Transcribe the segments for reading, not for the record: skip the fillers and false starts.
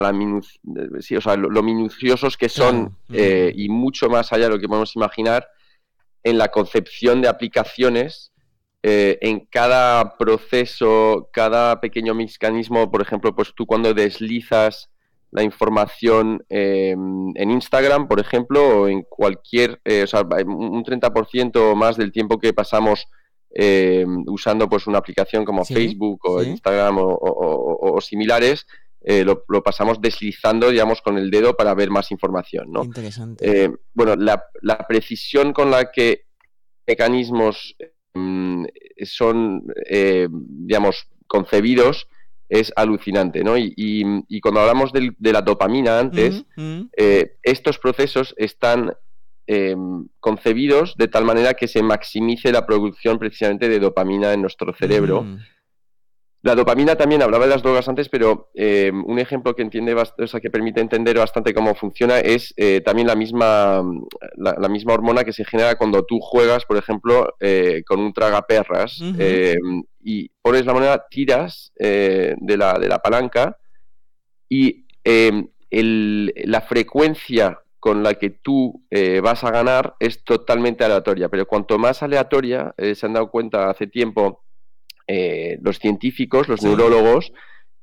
sí, o sea, lo minuciosos que son, Claro. y mucho más allá de lo que podemos imaginar en la concepción de aplicaciones, en cada proceso, cada pequeño mecanismo. Por ejemplo, pues tú cuando deslizas la información en Instagram, por ejemplo, o en cualquier, o sea, un 30% más del tiempo que pasamos usando pues una aplicación como Sí, Facebook o sí. Instagram o similares, lo pasamos deslizando, digamos, con el dedo para ver más información, Qué ¿no? interesante. Bueno, la precisión con la que mecanismos son, digamos, concebidos es alucinante, ¿no? Y cuando hablamos de la dopamina Mm, antes, mm, estos procesos están concebidos de tal manera que se maximice la producción precisamente de dopamina en nuestro cerebro. ujú. La dopamina también, hablaba de las drogas antes, pero un ejemplo que o sea, que permite entender bastante cómo funciona es también la misma hormona que se genera cuando tú juegas, por ejemplo, con un tragaperras, Ujú. y pones la moneda, tiras de la palanca, y la frecuencia con la que tú vas a ganar es totalmente aleatoria, pero cuanto más aleatoria, se han dado cuenta hace tiempo los científicos, los Sí. neurólogos,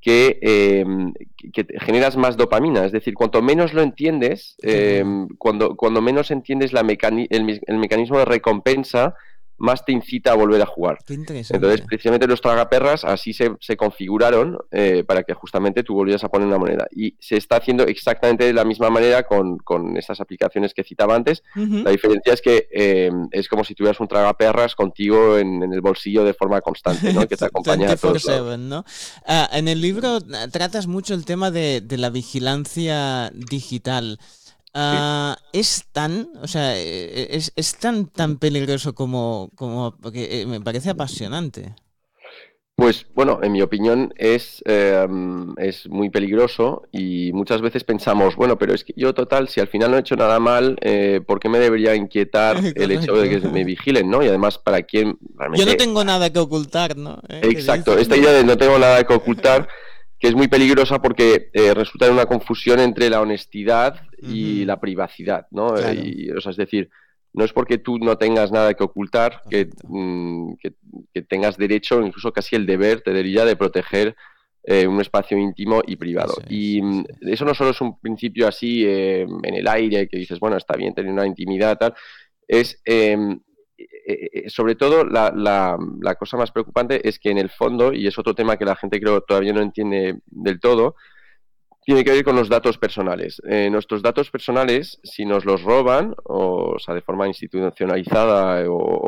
que generas más dopamina. Es decir, cuanto menos lo entiendes, Qué bueno. cuando menos entiendes el mecanismo de recompensa, más te incita a volver a jugar. Qué Entonces, interesante. precisamente los tragaperras así se configuraron, para que justamente tú volvieras a poner una moneda. Y se está haciendo exactamente de la misma manera con estas aplicaciones que citaba antes. Ujú. La diferencia es que es como si tuvieras un tragaperras contigo en el bolsillo de forma constante, ¿no? Que te acompaña a todos lados. 24/7, ¿no? En el libro tratas mucho el tema de la vigilancia digital. Sí. O sea, es tan peligroso porque me parece apasionante. Pues bueno, en mi opinión es muy peligroso, y muchas veces pensamos, bueno, pero es que yo total, si al final no he hecho nada mal, ¿por qué me debería inquietar el hecho de Correcto. que me vigilen, ¿no? Y además, ¿para quién Yo no realmente? tengo nada que ocultar, ¿no? ¿Qué Exacto, esta dicen? idea de no tengo nada que ocultar, que es muy peligrosa porque resulta en una confusión entre la honestidad y Ujú. la privacidad, ¿no? Claro, O sea, es decir, no es porque tú no tengas nada que ocultar correcto. que tengas derecho, incluso casi el deber, te diría, de proteger un espacio íntimo y privado. Eso es, Y eso es. eso no solo es un principio así en el aire, que dices, bueno, está bien tener una intimidad, tal, es sobre todo la cosa más preocupante es que en el fondo, y es otro tema que la gente creo todavía no entiende del todo, tiene que ver con los datos personales. Nuestros datos personales, si nos los roban, o sea, de forma institucionalizada,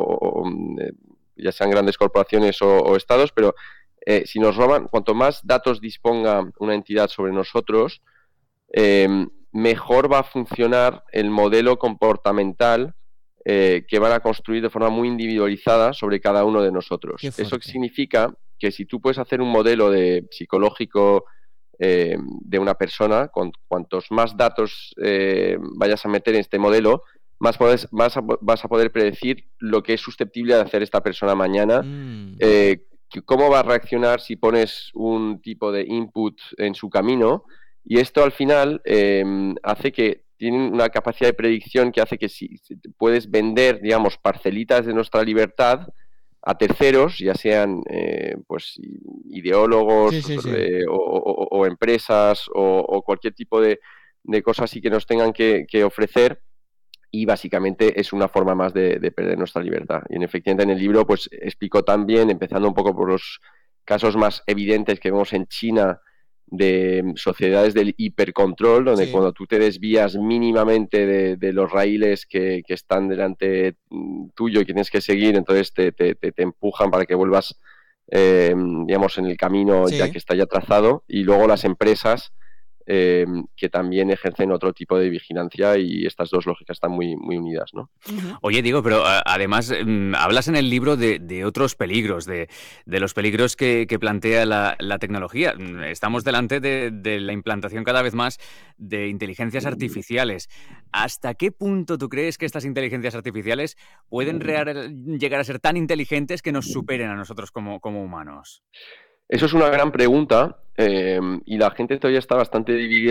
ya sean grandes corporaciones o estados, pero si nos roban, cuanto más datos disponga una entidad sobre nosotros, eh, mejor va a funcionar el modelo comportamental que van a construir de forma muy individualizada sobre cada uno de Qué nosotros. Eso fuerte. significa que si tú puedes hacer un modelo psicológico de una persona, cuantos más datos vayas a meter en este modelo, vas a poder predecir lo que es susceptible de hacer esta persona mañana, Mm, eh, cómo va a reaccionar si pones un tipo de input en su camino, y esto al final hace que tienen una capacidad de predicción que hace que si puedes vender, digamos, parcelitas de nuestra libertad a terceros, ya sean pues sí, ideólogos sí, sí. o empresas o cualquier tipo de cosas así que nos tengan que ofrecer, y básicamente es una forma más de perder nuestra libertad. Y efectivamente en el libro pues explico también, empezando un poco por los casos más evidentes que vemos en China, de sociedades del hipercontrol, donde Sí. cuando tú te desvías mínimamente de los raíles que están delante tuyo y que tienes que seguir, entonces te empujan para que vuelvas, digamos, en el camino ya Sí. que está ya trazado. Y luego las empresas eh, que también ejercen otro tipo de vigilancia, y estas dos lógicas están muy, muy unidas, ¿no? Ujú. Oye, Diego, pero además hablas en el libro de otros peligros, de los peligros que plantea la tecnología. Estamos delante de la implantación cada vez más de inteligencias artificiales. ¿Hasta qué punto tú crees que estas inteligencias artificiales pueden llegar a ser tan inteligentes que nos superen a nosotros como humanos? Eso es una gran pregunta y la gente todavía está bastante dividida